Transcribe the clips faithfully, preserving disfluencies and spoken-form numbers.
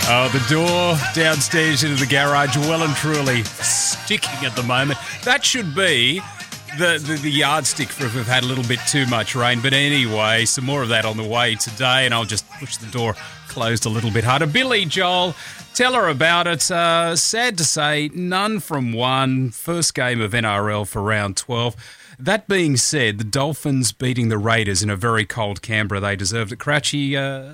Oh, the door downstairs into the garage, well and truly sticking at the moment. That should be the, the, the yardstick for if we've had a little bit too much rain. But anyway, some more of that on the way today, and I'll just push the door closed a little bit harder. Billy Joel, tell her about it. Uh, sad to say, none from one. First game of N R L for round twelve. That being said, the Dolphins beating the Raiders in a very cold Canberra, they deserved it. Cratchy, uh,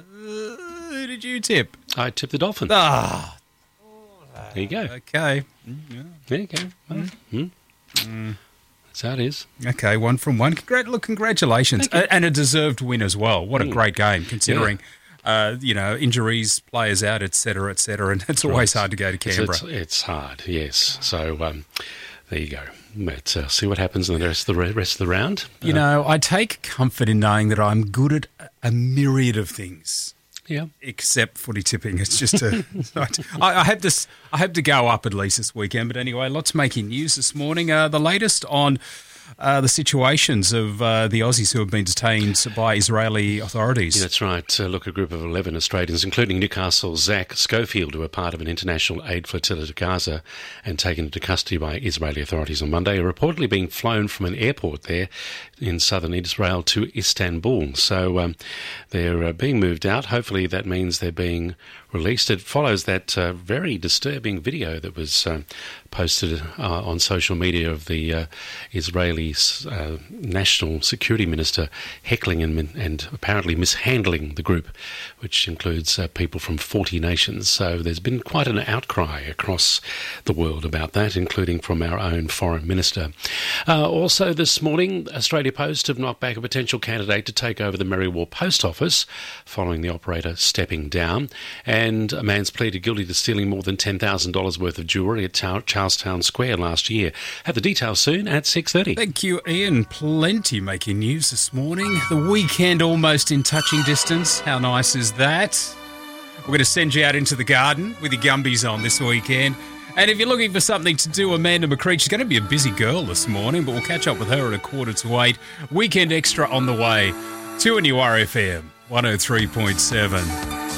who did you tip? I tipped the Dolphins. Ah. There you go. Okay. Yeah. There you go. Well, mm. Mm. That's how it is. Okay, one from one. Congrat- look, congratulations. A- and a deserved win as well. What a mm. great game, considering... Yeah. Uh, you know, injuries, players out, et cetera, et cetera, and it's always right. hard to go to Canberra. It's, it's hard, yes. So um, there you go. Let's uh, see what happens in the rest of the rest of the round. You uh, know, I take comfort in knowing that I'm good at a myriad of things. Yeah, except footy tipping. It's just a. I, I hope this. I hope to go up at least this weekend. But anyway, lots making news this morning. Uh, the latest on. Uh, the situations of uh, the Aussies who have been detained by Israeli authorities. Yeah, that's right. Uh, look, a group of eleven Australians, including Newcastle's Zach Schofield, who were part of an international aid flotilla to Gaza and taken into custody by Israeli authorities on Monday, are reportedly being flown from an airport there in southern Israel to Istanbul. So um, they're uh, being moved out. Hopefully that means they're being released. It follows that uh, very disturbing video that was uh, posted uh, on social media of the uh, Israeli uh, National Security Minister heckling and, and apparently mishandling the group, which includes uh, people from forty nations. So there's been quite an outcry across the world about that, including from our own Foreign Minister. Uh, also this morning, Australia Post have knocked back a potential candidate to take over the Merriwar Post Office following the operator stepping down. And a man's pleaded guilty to stealing more than ten thousand dollars worth of jewellery at Charlestown Square last year. Have the details soon at six thirty. Thank you, Ian. Plenty making news this morning. The weekend almost in touching distance. How nice is that? We're going to send you out into the garden with your Gumbies on this weekend. And if you're looking for something to do, Amanda McCready, she's going to be a busy girl this morning, but we'll catch up with her at a quarter to eight. Weekend Extra on the way. To a new R F M, one oh three point seven.